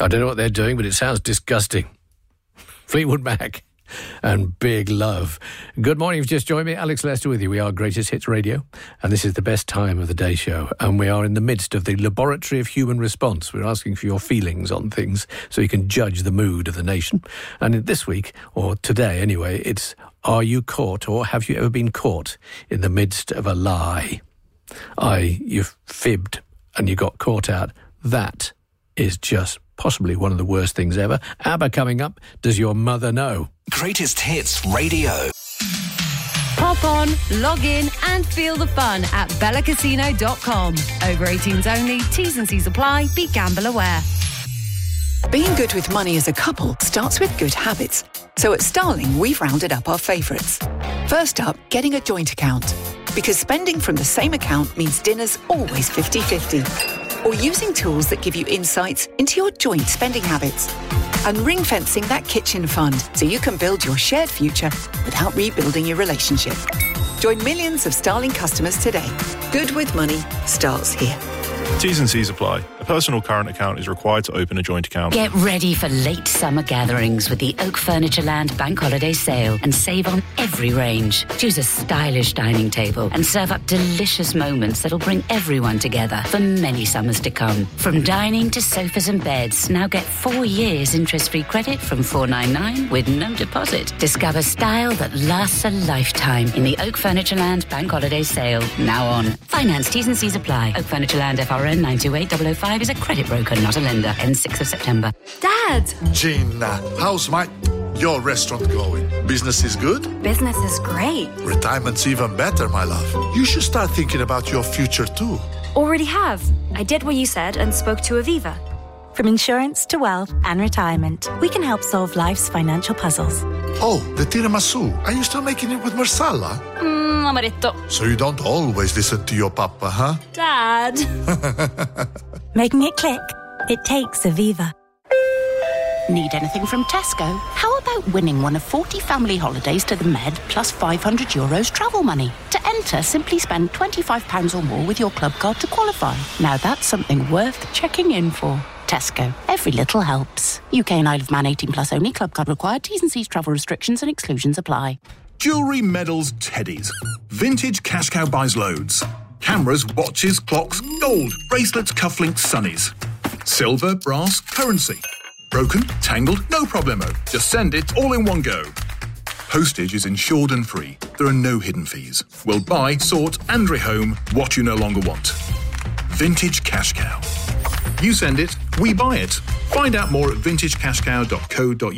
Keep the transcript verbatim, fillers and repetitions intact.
I don't know what they're doing, but it sounds disgusting. Fleetwood Mac and Big Love. Good morning, you've just joined me. Alex Lester with you. We are Greatest Hits Radio, and this is the best time of the day show. And we are in the midst of the laboratory of human response. We're asking for your feelings on things so you can judge the mood of the nation. And this week, or today anyway, it's, are you caught or have you ever been caught in the midst of a lie? I, you've fibbed and you got caught out. That is just possibly one of the worst things ever. ABBA coming up. Does your mother know? Greatest Hits Radio. Pop on, log in and feel the fun at bella casino dot com. Over eighteens only, T's and C's apply, be gamble aware. Being good with money as a couple starts with good habits. So at Starling, we've rounded up our favourites. First up, getting a joint account. Because spending from the same account means dinner's always fifty-fifty. Or using tools that give you insights into your joint spending habits. And ring-fencing that kitchen fund so you can build your shared future without rebuilding your relationship. Join millions of Starling customers today. Good with money starts here. T's and C's apply. A personal current account is required to open a joint account. Get ready for late summer gatherings with the Oak Furniture Land Bank Holiday Sale and save on every range. Choose a stylish dining table and serve up delicious moments that'll bring everyone together for many summers to come. From dining to sofas and beds, now get four years interest-free credit from four ninety-nine with no deposit. Discover style that lasts a lifetime in the Oak Furniture Land Bank Holiday Sale. Now on. Finance T's and C's apply. Oak Furniture Land F R N nine two eight double oh five is a credit broker, not a lender. Ends sixth of September. Dad! Gina, how's my... your restaurant going? Business is good? Business is great. Retirement's even better, my love. You should start thinking about your future too. Already have. I did what you said and spoke to Aviva. From insurance to wealth and retirement, we can help solve life's financial puzzles. Oh, the tiramisu. Are you still making it with marsala? Mmm, amaretto. So you don't always listen to your papa, huh? Dad. Making it click. It takes Aviva. Need anything from Tesco? How about winning one of forty family holidays to the Med plus five hundred euros travel money? To enter, simply spend twenty-five pounds or more with your club card to qualify. Now that's something worth checking in for. Tesco. Every little helps. U K and Isle of Man eighteen plus only. Club card required. T's and C's travel restrictions and exclusions apply. Jewellery, medals, teddies. Vintage Cash Cow buys loads. Cameras, watches, clocks, gold, bracelets, cufflinks, sunnies. Silver, brass, currency. Broken, tangled, no problemo. Just send it all in one go. Postage is insured and free. There are no hidden fees. We'll buy, sort and rehome what you no longer want. Vintage Cash Cow. You send it, we buy it. Find out more at vintage cash cow dot co dot uk.